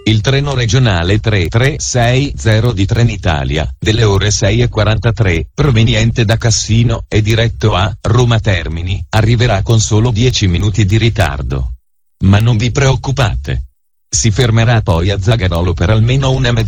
Il treno regionale 3360 di Trenitalia, delle ore 6:43, proveniente da Cassino e diretto a Roma Termini, arriverà con solo 10 minuti di ritardo. Ma non vi preoccupate. Si fermerà poi a Zagarolo per almeno una mezz'ora.